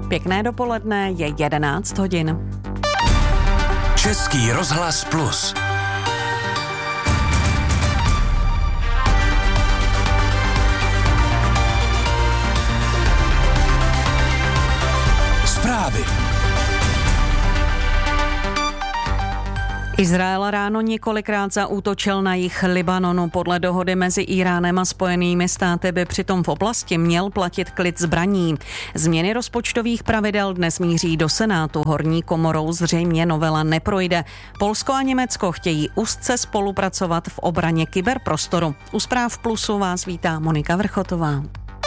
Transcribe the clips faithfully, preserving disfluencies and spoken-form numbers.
Pěkné dopoledne, je jedenáct hodin. Český rozhlas plus. Zprávy. Izrael ráno několikrát zaútočil na jih Libanonu. Podle dohody mezi Íránem a Spojenými státy by přitom v oblasti měl platit klid zbraní. Změny rozpočtových pravidel dnes míří do Senátu. Horní komorou zřejmě novela neprojde. Polsko a Německo chtějí úzce spolupracovat v obraně kyberprostoru. U Zpráv Plusu vás vítá Monika Vrchotová.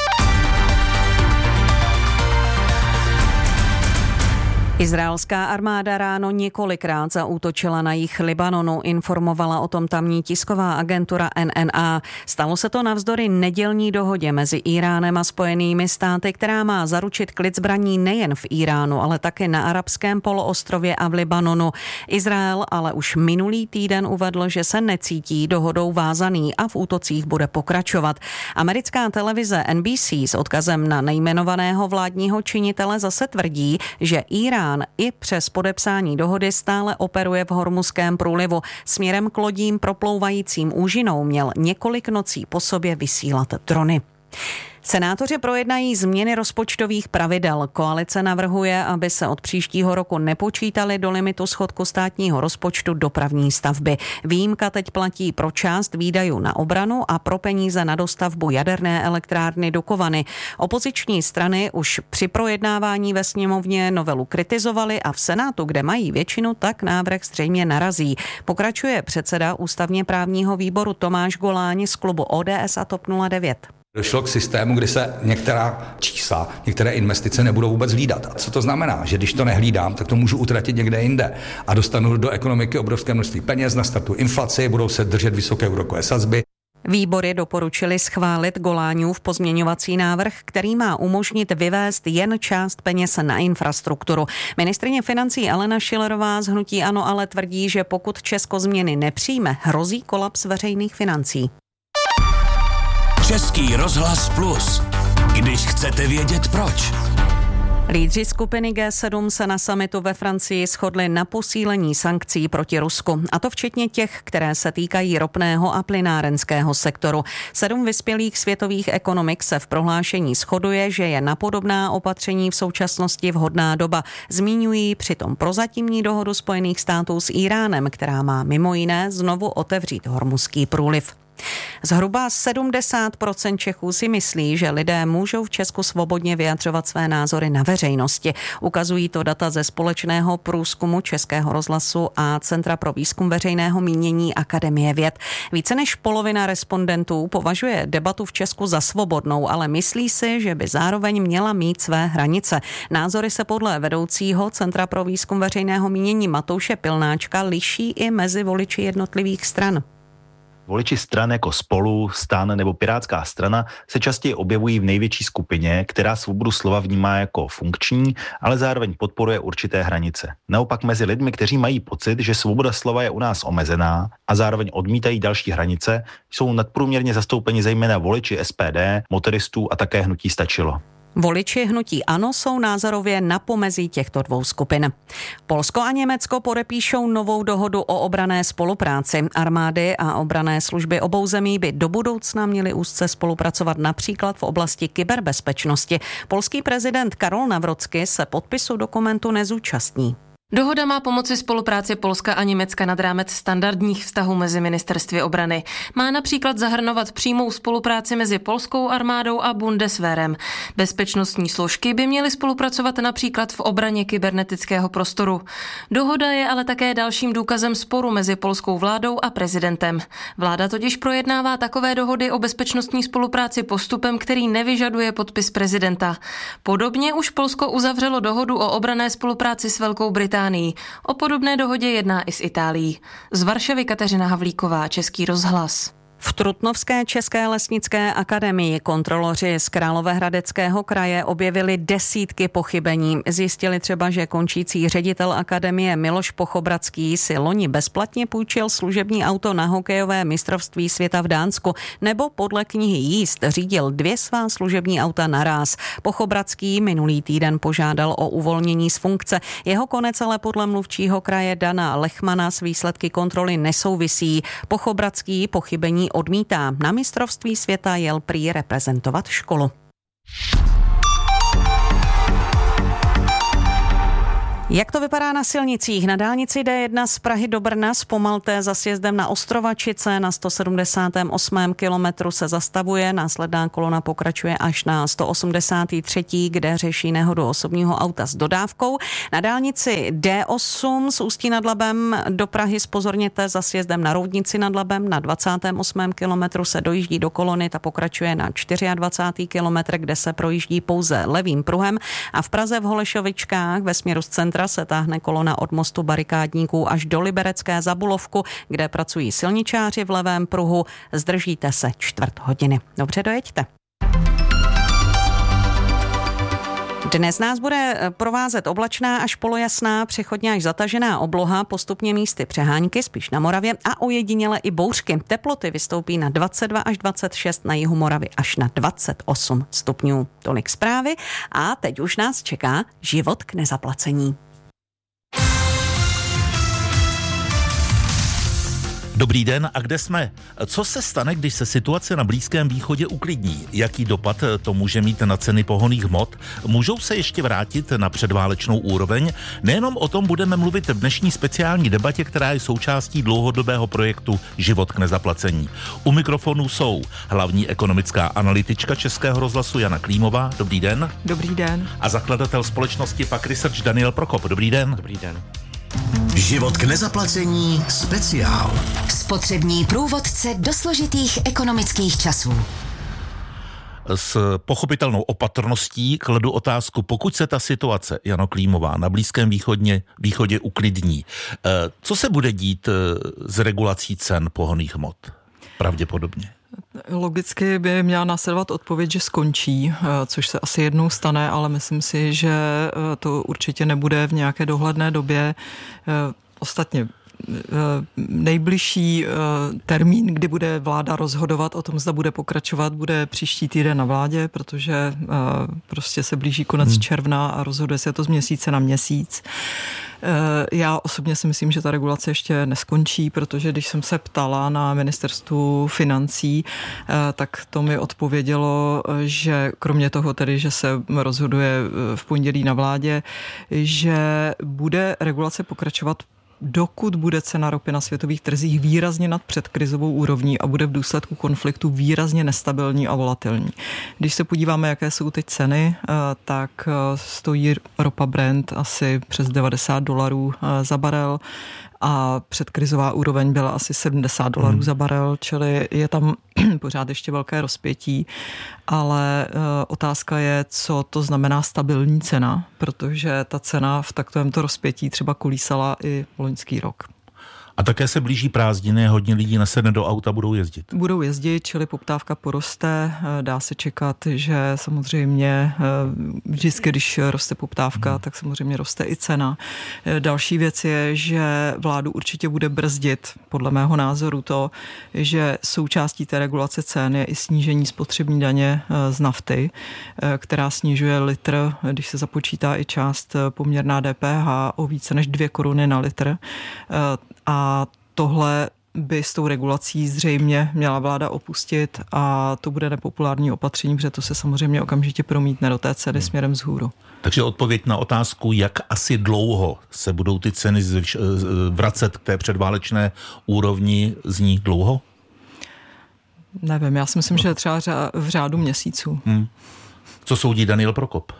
Izraelská armáda ráno několikrát zaútočila na jih Libanonu, informovala o tom tamní tisková agentura N N A. Stalo se to navzdory nedělní dohodě mezi Íránem a Spojenými státy, která má zaručit klid zbraní nejen v Íránu, ale také na arabském poloostrově a v Libanonu. Izrael ale už minulý týden uvedl, že se necítí dohodou vázaný a v útocích bude pokračovat. Americká televize N B C s odkazem na nejmenovaného vládního činitele zase tvrdí, že Írán i přes podepsání dohody stále operuje v Hormuzském průlivu. Směrem k lodím proplouvajícím úžinou měl několik nocí po sobě vysílat drony. Senátoři projednají změny rozpočtových pravidel. Koalice navrhuje, aby se od příštího roku nepočítali do limitu schodku státního rozpočtu dopravní stavby. Výjimka teď platí pro část výdajů na obranu a pro peníze na dostavbu jaderné elektrárny Dukovany. Opoziční strany už při projednávání ve sněmovně novelu kritizovali a v Senátu, kde mají většinu, tak návrh zřejmě narazí. Pokračuje předseda ústavně právního výboru Tomáš Goláň z klubu O D S a TOP nula devět. Došlo k systému, kdy se některá čísla, některé investice nebudou vůbec hlídat. A co to znamená? Že když to nehlídám, tak to můžu utratit někde jinde a dostanu do ekonomiky obrovské množství peněz, nastartují inflaci, budou se držet vysoké úrokové sazby. Výbory doporučili schválit Goláňův pozměňovací návrh, který má umožnit vyvést jen část peněz na infrastrukturu. Ministryně financí Alena Schillerová z hnutí ANO ale tvrdí, že pokud Česko změny nepřijme, hrozí kolaps veřejných financí. Český rozhlas plus. Když chcete vědět proč. Lídři skupiny G sedm se na summitu ve Francii shodli na posílení sankcí proti Rusku, a to včetně těch, které se týkají ropného a plynárenského sektoru. Sedm vyspělých světových ekonomik se v prohlášení shoduje, že je na podobná opatření v současnosti vhodná doba. Zmiňují přitom prozatímní dohodu Spojených států s Íránem, která má mimo jiné znovu otevřít Hormuzský průliv. Zhruba sedmdesát procent Čechů si myslí, že lidé můžou v Česku svobodně vyjadřovat své názory na veřejnosti. Ukazují to data ze společného průzkumu Českého rozhlasu a Centra pro výzkum veřejného mínění Akademie věd. Více než polovina respondentů považuje debatu v Česku za svobodnou, ale myslí si, že by zároveň měla mít své hranice. Názory se podle vedoucího Centra pro výzkum veřejného mínění Matouše Pilnáčka liší i mezi voliči jednotlivých stran. Voliči stran jako Spolu, STAN nebo Pirátská strana se častěji objevují v největší skupině, která svobodu slova vnímá jako funkční, ale zároveň podporuje určité hranice. Naopak mezi lidmi, kteří mají pocit, že svoboda slova je u nás omezená a zároveň odmítají další hranice, jsou nadprůměrně zastoupeni zejména voliči S P D, motoristů a také hnutí Stačilo. Voliči hnutí ANO jsou názorově na pomezí těchto dvou skupin. Polsko a Německo podepíšou novou dohodu o obranné spolupráci. Armády a obranné služby obou zemí by do budoucna měly úzce spolupracovat například v oblasti kyberbezpečnosti. Polský prezident Karol Nawrocki se podpisu dokumentu nezúčastní. Dohoda má pomoci spolupráci Polska a Německa nad rámec standardních vztahů mezi ministerstvy obrany. Má například zahrnovat přímou spolupráci mezi polskou armádou a Bundeswehrem. Bezpečnostní složky by měly spolupracovat například v obraně kybernetického prostoru. Dohoda je ale také dalším důkazem sporu mezi polskou vládou a prezidentem. Vláda totiž projednává takové dohody o bezpečnostní spolupráci postupem, který nevyžaduje podpis prezidenta. Podobně už Polsko uzavřelo dohodu o obranné spolupráci s Velkou Británií. O podobné dohodě jedná i s Itálií. Z Varšavy Kateřina Havlíková, Český rozhlas. V Trutnovské české lesnické akademii kontroloři z Královéhradeckého kraje objevili desítky pochybení. Zjistili třeba, že končící ředitel akademie Miloš Pochobradský si loni bezplatně půjčil služební auto na hokejové mistrovství světa v Dánsku, nebo podle knihy jízd řídil dvě svá služební auta naráz. Pochobradský minulý týden požádal o uvolnění z funkce. Jeho konec ale podle mluvčího kraje Dana Lechmana s výsledky kontroly nesouvisí. Pochobradský pochybení odmítá. Na mistrovství světa jel prý reprezentovat školu. Jak to vypadá na silnicích? Na dálnici D jedna z Prahy do Brna zpomalte za sjezdem na Ostrovačice na sto sedmdesátém osmém kilometru se zastavuje, následná kolona pokračuje až na sto osmdesátém třetím kde řeší nehodu osobního auta s dodávkou. Na dálnici D osm z Ústí nad Labem do Prahy zpozorněte za sjezdem na Roudnici nad Labem na dvacátém osmém kilometru se dojíždí do kolony, ta pokračuje na dvacátém čtvrtém kilometr, kde se projíždí pouze levým pruhem a v Praze v Holešovičkách ve směru z centra se táhne kolona od mostu Barikádníků až do Liberecké Zabulovku, kde pracují silničáři v levém pruhu. Zdržíte se čtvrt hodiny. Dobře, dojeďte. Dnes nás bude provázet oblačná až polojasná, přechodně až zatažená obloha, postupně místy přehánky, spíš na Moravě a ojediněle i bouřky. Teploty vystoupí na dvacet dva až dvacet šest, na jihu Moravy až na dvacet osm stupňů. Tolik zprávy a teď už nás čeká život k nezaplacení. Dobrý den, a kde jsme? Co se stane, když se situace na Blízkém východě uklidní? Jaký dopad to může mít na ceny pohonných hmot? Můžou se ještě vrátit na předválečnou úroveň? Nejenom o tom budeme mluvit v dnešní speciální debatě, která je součástí dlouhodobého projektu Život k nezaplacení. U mikrofonu jsou hlavní ekonomická analytička Českého rozhlasu Jana Klímová. Dobrý den. Dobrý den. A zakladatel společnosti Pak Research Daniel Prokop. Dobrý den. Dobrý den. Život k nezaplacení speciál. Spotřební průvodce do složitých ekonomických časů. S pochopitelnou opatrností kladu otázku, pokud se ta situace, Jano Klímová, na Blízkém východě, východě uklidní, co se bude dít s regulací cen pohonných hmot? Pravděpodobně. Logicky by měla následovat odpověď, že skončí, což se asi jednou stane, ale myslím si, že to určitě nebude v nějaké dohledné době. Ostatně nejbližší termín, kdy bude vláda rozhodovat o tom, zda bude pokračovat, bude příští týden na vládě, protože prostě se blíží konec hmm. června a rozhoduje se to z měsíce na měsíc. Já osobně si myslím, že ta regulace ještě neskončí, protože když jsem se ptala na ministerstvu financí, tak to mi odpovědělo, že kromě toho tedy, že se rozhoduje v pondělí na vládě, že bude regulace pokračovat, dokud bude cena ropy na světových trzích výrazně nad předkrizovou úrovní a bude v důsledku konfliktu výrazně nestabilní a volatilní. Když se podíváme, jaké jsou teď ceny, tak stojí ropa Brent asi přes devadesát dolarů za barel a předkrizová úroveň byla asi sedmdesát dolarů hmm. za barel, čili je tam pořád ještě velké rozpětí, ale uh, otázka je, co to znamená stabilní cena, protože ta cena v takovémto rozpětí třeba kolísala i loňský rok. A také se blíží prázdniny, hodně lidí nasedne do auta, budou jezdit. Budou jezdit, čili poptávka poroste. Dá se čekat, že samozřejmě vždycky, když roste poptávka, hmm. tak samozřejmě roste i cena. Další věc je, že vládu určitě bude brzdit, podle mého názoru, to, že součástí té regulace cen je i snížení spotřební daně z nafty, která snižuje litr, když se započítá i část poměrná D P H, o více než dvě koruny na litr. A tohle by s tou regulací zřejmě měla vláda opustit a to bude nepopulární opatření, protože to se samozřejmě okamžitě promítne do té ceny hmm. směrem vzhůru. Takže odpověď na otázku, jak asi dlouho se budou ty ceny vracet k té předválečné úrovni, zní dlouho? Nevím, já si myslím, no. že třeba v řádu měsíců. Hmm. Co soudí Daniel Prokop?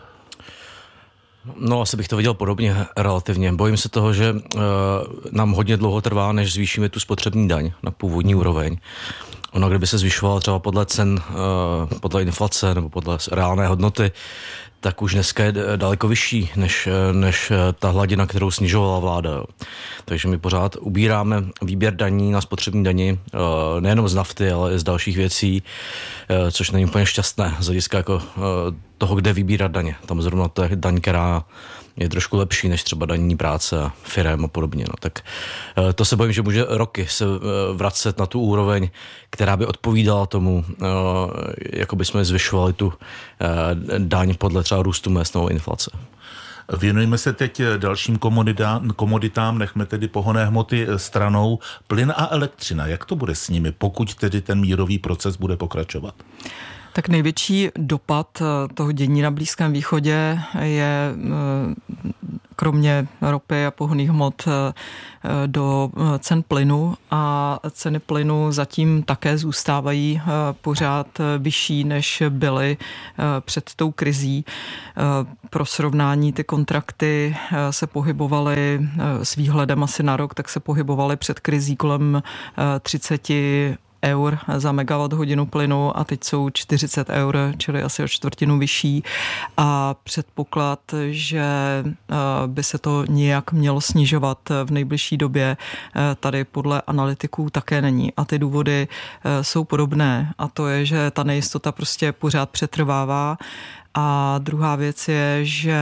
No, asi bych to viděl podobně relativně. Bojím se toho, že uh, nám hodně dlouho trvá, než zvýšíme tu spotřební daň na původní úroveň. Ono, kdyby se zvyšovala třeba podle cen, uh, podle inflace nebo podle reálné hodnoty, tak už dneska je daleko vyšší než, než ta hladina, kterou snižovala vláda. Jo. Takže my pořád ubíráme výběr daní na spotřební dani, nejenom z nafty, ale i z dalších věcí, což není úplně šťastné z hlediska jako toho, kde vybírat daně. Tam zrovna to je daň, která je trošku lepší než třeba daní práce a firem a podobně. No. Tak to se bojím, že může roky se vracet na tu úroveň, která by odpovídala tomu, jako by jsme zvyšovali tu daň podle třeba růstu mezd nebo inflace. Věnujeme se teď dalším komoditám, komoditám, nechme tedy pohonné hmoty stranou. Plyn a elektřina, jak to bude s nimi, pokud tedy ten mírový proces bude pokračovat? Tak největší dopad toho dění na Blízkém východě je kromě ropy a pohonných hmot do cen plynu a ceny plynu zatím také zůstávají pořád vyšší, než byly před tou krizí. Pro srovnání ty kontrakty se pohybovaly s výhledem asi na rok, tak se pohybovaly před krizí kolem třicet eur za megawatt hodinu plynu a teď jsou čtyřicet eur, čili asi o čtvrtinu vyšší a předpoklad, že by se to nějak mělo snižovat v nejbližší době, tady podle analytiků také není. A ty důvody jsou podobné a to je, že ta nejistota prostě pořád přetrvává a druhá věc je, že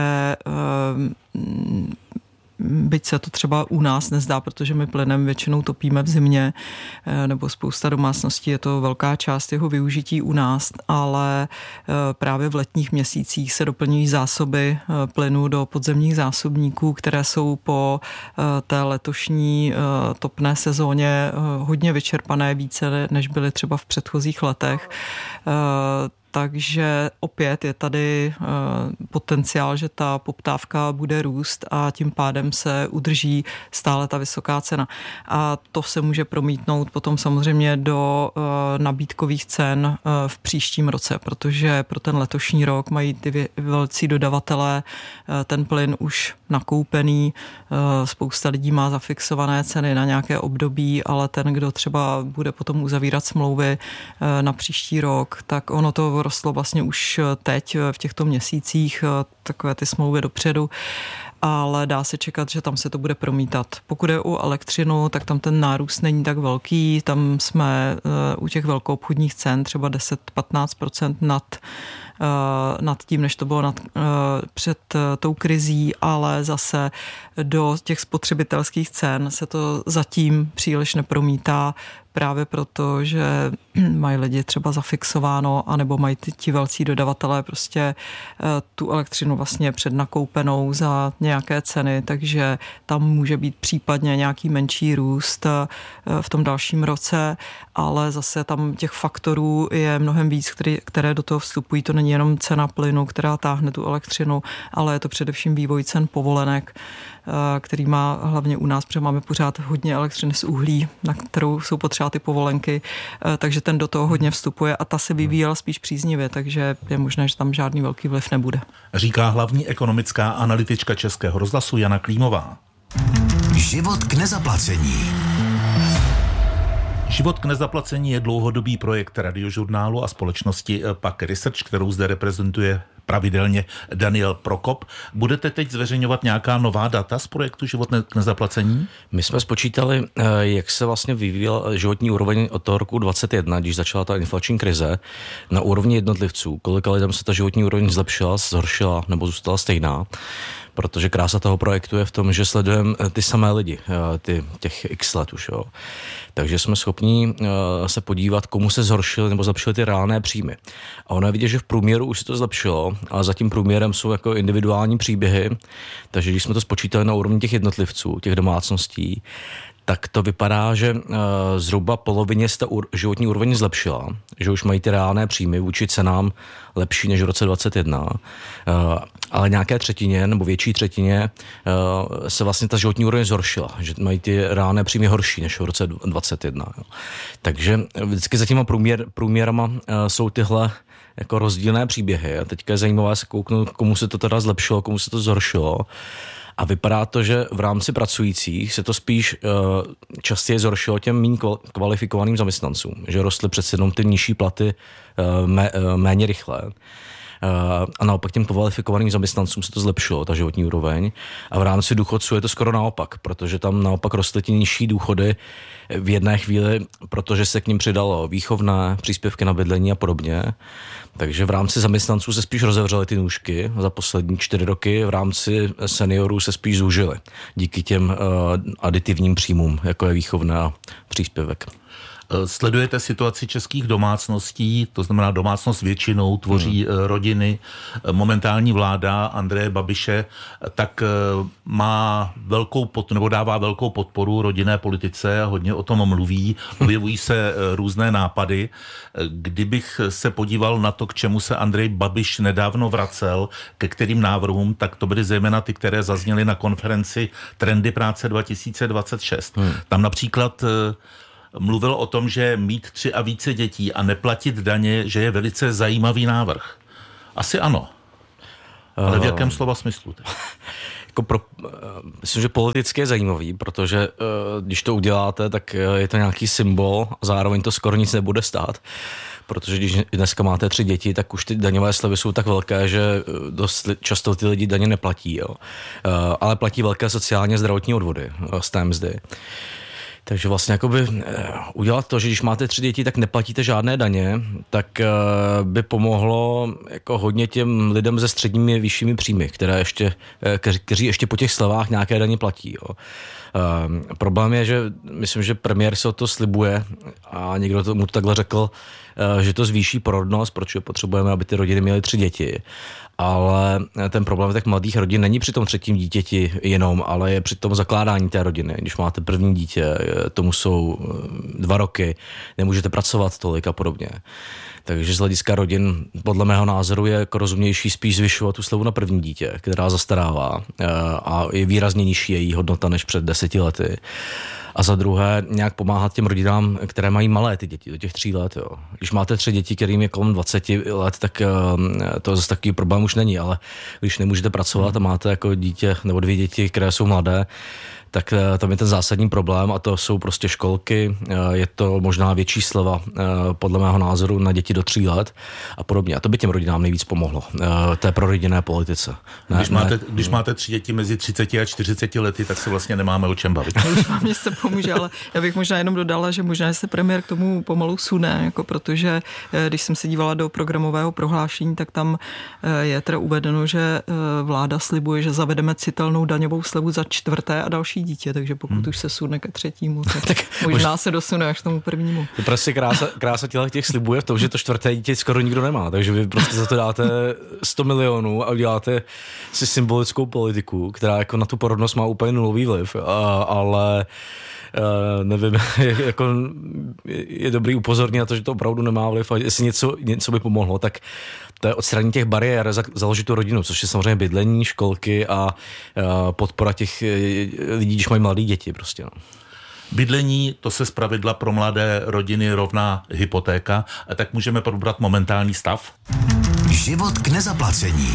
byť se to třeba u nás nezdá, protože my plynem většinou topíme v zimě, nebo spousta domácností, je to velká část jeho využití u nás, ale právě v letních měsících se doplňují zásoby plynu do podzemních zásobníků, které jsou po té letošní topné sezóně hodně vyčerpané, více než byly třeba v předchozích letech. Takže opět je tady potenciál, že ta poptávka bude růst a tím pádem se udrží stále ta vysoká cena. A to se může promítnout potom samozřejmě do nabídkových cen v příštím roce, protože pro ten letošní rok mají ty velcí dodavatelé ten plyn už nakoupený. Spousta lidí má zafixované ceny na nějaké období, ale ten, kdo třeba bude potom uzavírat smlouvy na příští rok, tak ono to rostlo vlastně už teď v těchto měsících, takové ty smlouvy dopředu, ale dá se čekat, že tam se to bude promítat. Pokud je o elektřinu, tak tam ten nárůst není tak velký, tam jsme u těch velkoobchodních cen třeba deset až patnáct procent nad nad tím, než to bylo nad, před tou krizí, ale zase do těch spotřebitelských cen se to zatím příliš nepromítá, právě proto, že mají lidi třeba zafixováno, anebo mají ty, ti velcí dodavatelé prostě tu elektřinu vlastně přednakoupenou za nějaké ceny, takže tam může být případně nějaký menší růst v tom dalším roce, ale zase tam těch faktorů je mnohem víc, který, které do toho vstupují. To není jenom cena plynu, která táhne tu elektřinu, ale je to především vývoj cen povolenek, který má hlavně u nás, protože máme pořád hodně elektřiny z uhlí, na kterou jsou potřeba ty povolenky, takže ten do toho hodně vstupuje a ta se vyvíjela spíš příznivě, takže je možné, že tam žádný velký vliv nebude. Říká hlavní ekonomická analytička Českého rozhlasu Jana Klímová. Život k nezaplacení. Život k nezaplacení je dlouhodobý projekt Radiožurnálu a společnosti Pak Research, kterou zde reprezentuje pravidelně Daniel Prokop. Budete teď zveřejňovat nějaká nová data z projektu Život k nezaplacení? My jsme spočítali, jak se vlastně vyvíjel životní úroveň od toho roku dvacet jedna, když začala ta inflační krize, na úrovni jednotlivců. Kolika lidem se ta životní úroveň zlepšila, zhoršila nebo zůstala stejná. Protože krása toho projektu je v tom, že sledujeme ty samé lidi, ty, těch x let už. Jo. Takže jsme schopni se podívat, komu se zhoršily nebo zlepšily ty reálné příjmy. A ono je vidět, že v průměru už se to zlepšilo, ale za tím průměrem jsou jako individuální příběhy. Takže když jsme to spočítali na úrovni těch jednotlivců, těch domácností, tak to vypadá, že uh, zhruba polovině se ta ur- životní úroveň zlepšila, že už mají ty reálné příjmy vůči cenám lepší než v roce dvacet jedna, uh, ale nějaké třetině nebo větší třetině uh, se vlastně ta životní úroveň zhoršila, že mají ty reálné příjmy horší než v roce dvacet jedna. Jo. Takže vždycky za těma průměr, průměrama uh, jsou tyhle jako rozdílné příběhy a teďka je zajímavé se kouknout, komu se to teda zlepšilo, komu se to zhoršilo. A vypadá to, že v rámci pracujících se to spíš uh, častěji zhoršilo těm méně kvalifikovaným zaměstnancům, že rostly přece jenom ty nižší platy uh, mé, uh, méně rychle. a naopak těm kvalifikovaným zaměstnancům se to zlepšilo, ta životní úroveň. A v rámci důchodců je to skoro naopak, protože tam naopak rostly ty nižší důchody v jedné chvíli, protože se k nim přidalo výchovné, příspěvky na bydlení a podobně. Takže v rámci zaměstnanců se spíš rozevřely ty nůžky za poslední čtyři roky, v rámci seniorů se spíš zúžily díky těm uh, aditivním příjmům, jako je výchovné a příspěvek. Sledujete situaci českých domácností, to znamená domácnost většinou tvoří hmm. rodiny. Momentální vláda Andreje Babiše tak má velkou pod, nebo dává velkou podporu rodinné politice a hodně o tom mluví. Objevují se různé nápady. Kdybych se podíval na to, k čemu se Andrej Babiš nedávno vracel, ke kterým návrhům, tak to byly zejména ty, které zazněly na konferenci Trendy práce dva tisíce dvacet šest. Hmm. Tam například mluvil o tom, že mít tři a více dětí a neplatit daně, že je velice zajímavý návrh. Asi ano. Ale v jakém slova smyslu? Jako pro, myslím, že politicky je zajímavý, protože když to uděláte, tak je to nějaký symbol a zároveň to skoro nic nebude stát. Protože když dneska máte tři děti, tak už ty daňové slevy jsou tak velké, že dost často ty lidi daně neplatí. Jo. Ale platí velké sociálně zdravotní odvody z té mzdy. Takže vlastně jakoby udělat to, že když máte tři děti, tak neplatíte žádné daně, tak by pomohlo jako hodně těm lidem se středními vyššími příjmy, které ještě, kteří ještě po těch slevách nějaké daně platí. Jo. Um, problém je, že myslím, že premiér se o to slibuje a někdo to, mu to takhle řekl, uh, že to zvýší porodnost, protože potřebujeme, aby ty rodiny měly tři děti. Ale ten problém těch mladých rodin není při tom třetím dítěti jenom, ale je při tom zakládání té rodiny. Když máte první dítě, tomu jsou dva roky, nemůžete pracovat tolik a podobně. Takže z hlediska rodin, podle mého názoru, je jako rozumnější spíš zvyšovat tu slevu na první dítě, která zastarává a je výrazně nižší její hodnota než před deseti lety. A za druhé nějak pomáhat těm rodinám, které mají malé ty děti, do těch tří let. Jo. Když máte tři děti, kterým je kolem dvacet let, tak to zase takový problém už není, ale když nemůžete pracovat a máte jako dítě nebo dvě děti, které jsou mladé, tak tam je ten zásadní problém a to jsou prostě školky, je to možná větší sleva podle mého názoru na děti do tří let a podobně. A to by těm rodinám nejvíc pomohlo, té prorodinné politice. Ne, když, máte, ne, když máte tři děti mezi třiceti a čtyřiceti lety, tak se vlastně nemáme o čem bavit. Už vám mě se pomůže, ale já bych možná jenom dodala, že možná se premiér k tomu pomalu sune, jako protože když jsem se dívala do programového prohlášení, tak tam je teda uvedeno, že vláda slibuje, že zavedeme citelnou daňovou slevu za čtvrté a další dítě, takže pokud hmm. už se sune ke třetímu, tak, tak možná se dosune až k tomu prvnímu. To prostě krása, krása těch, těch slibů je v tom, že to čtvrté dítě skoro nikdo nemá, takže vy prostě za to dáte sto milionů a uděláte si symbolickou politiku, která jako na tu porodnost má úplně nulový vliv, a, ale Uh, nevím, jako je dobrý upozornit na to, že to opravdu nemá vliv a jestli něco, něco by pomohlo, tak to je odstranění těch bariér, založit tu rodinu, což je samozřejmě bydlení, školky a uh, podpora těch lidí, když mají mladé děti prostě. No. Bydlení, to se zpravidla pro mladé rodiny rovná hypotéka, a tak můžeme probrat momentální stav. Život k nezaplacení.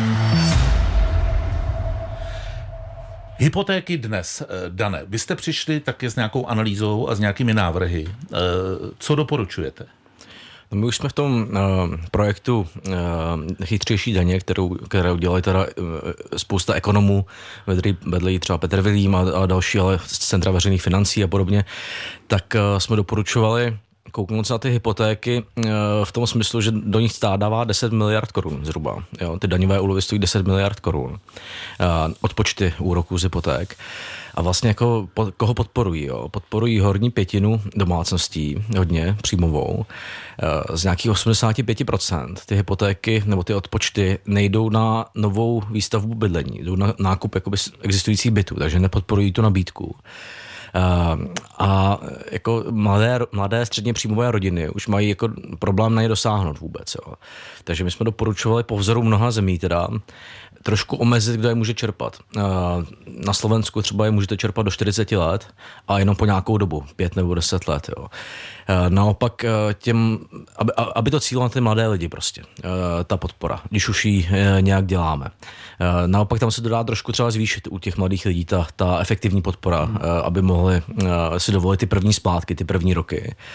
Hypotéky dnes, Dane, vy jste přišli taky s nějakou analýzou a s nějakými návrhy. Co doporučujete? No my už jsme v tom uh, projektu uh, chytřejší daně, kterou, které udělali teda uh, spousta ekonomů, vedli třeba Petr Vilím a, a další, ale z Centra veřejných financí a podobně, tak uh, jsme doporučovali kouknout se na ty hypotéky v tom smyslu, že do nich stát dává deset miliard korun zhruba. Jo, ty daňové úlevy stojí deset miliard korun. Odpočty úroků z hypoték. A vlastně jako po, koho podporují? Jo? Podporují horní pětinu domácností, hodně příjmovou. Z nějakých osmdesát pět procent ty hypotéky nebo ty odpočty nejdou na novou výstavbu bydlení, jdou na nákup jakoby existujících bytů, takže nepodporují tu nabídku. Uh, a jako mladé, mladé středně příjmové rodiny už mají jako problém na ně dosáhnout vůbec. Jo. Takže my jsme doporučovali po vzoru mnoha zemí teda trošku omezit, kdo je může čerpat. Uh, na Slovensku třeba je můžete čerpat do čtyřiceti let a jenom po nějakou dobu, pět nebo deset let. Jo. Uh, naopak těm, aby, aby to cílilo na ty mladé lidi prostě, uh, ta podpora, když už ji uh, nějak děláme. Uh, naopak tam se dodá trošku třeba zvýšit u těch mladých lidí ta, ta efektivní podpora, hmm. uh, aby mohli uh, si dovolit ty první splátky, ty první roky.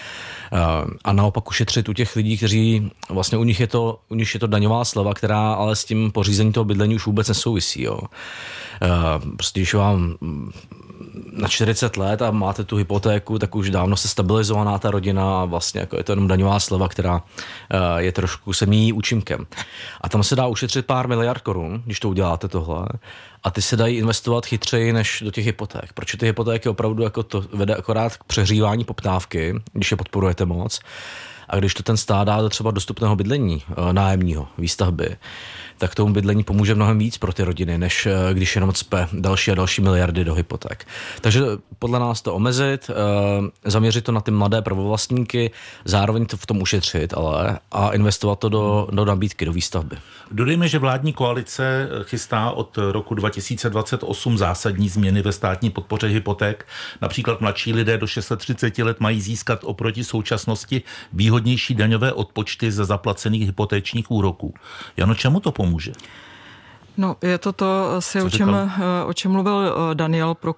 A naopak ušetřit u těch lidí, kteří vlastně u nich je to, u nich je to daňová sleva, která ale s tím pořízením toho bydlení už vůbec nesouvisí. Jo. Prostě když vám na čtyřicet let a máte tu hypotéku, tak už dávno se stabilizovaná ta rodina a vlastně jako je to jenom daňová sleva, která je trošku se míjí účinkem. A tam se dá ušetřit pár miliard korun, když to uděláte tohle. A ty se dají investovat chytřeji než do těch hypoték. Proč ty hypotéky opravdu jako to vede akorát k přehřívání poptávky, když je podporujete moc. A když to ten stát dá do třeba dostupného bydlení, nájemního, výstavby, tak tomu bydlení pomůže mnohem víc pro ty rodiny, než když jenom cpe další a další miliardy do hypoték. Takže podle nás to omezit, zaměřit to na ty mladé prvovlastníky, zároveň to v tom ušetřit, ale a investovat to do, do nabídky, do výstavby. Dodejme, že vládní koalice chystá od roku dva tisíce dvacet osm zásadní změny ve státní podpoře hypoték. Například mladší lidé do třicet šest let mají získat oproti současnosti výhodnější daňové odpočty ze zaplacených hypotečních úroků. Jano, čemu to pomůže? No, je to to asi, o čem, o čem mluvil Daniel, pro